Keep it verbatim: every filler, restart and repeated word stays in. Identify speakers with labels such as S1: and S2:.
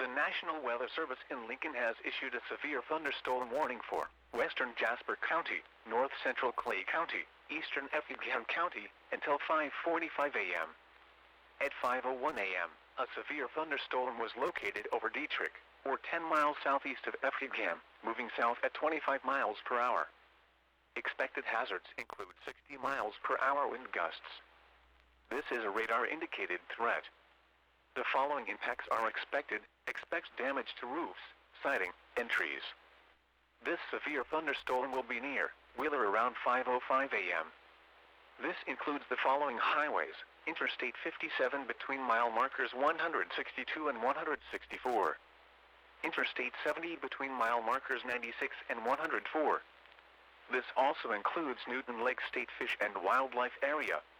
S1: National Weather Service in Lincoln has issued a severe thunderstorm warning for western Jasper County, north central Clay County, eastern Effingham County, until five forty-five a m At five oh one a m, a severe thunderstorm was located over Dietrich, or ten miles southeast of Effingham, moving south at twenty-five miles per hour. Expected hazards include sixty miles per hour wind gusts. This is a radar-indicated threat. The following impacts are expected. Expect damage to roofs, siding, and trees. This severe thunderstorm will be near Wheeler around five oh five a m This includes the following highways: Interstate fifty-seven between mile markers one hundred sixty-two and one hundred sixty-four. Interstate seventy between mile markers ninety-six and one hundred four. This also includes Newton Lake State Fish and Wildlife Area,